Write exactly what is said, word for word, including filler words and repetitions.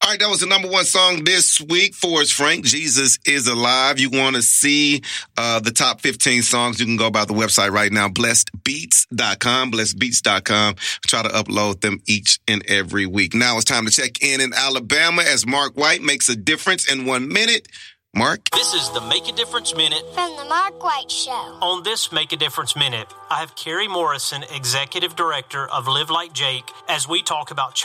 right, that was the number one song this week. Forrest Frank, Jesus is Alive. You want to see uh, the top fifteen songs, you can go by the website right now, blessed beats dot com, blessed beats dot com. Try to upload them each and every week. Now it's time to check in in Alabama as Mark White makes a difference in one minute. Mark? This is the Make a Difference Minute from the Mark White Show. On this Make a Difference Minute, I have Carrie Morrison, Executive Director of Live Like Jake, as we talk about